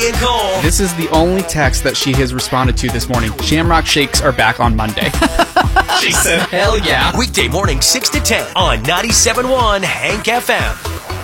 Jay and Cole. This is the only text that she has responded to this morning. Shamrock Shakes are back on Monday. She said, hell yeah. Weekday morning 6 to 10 on 97.1 Hank FM.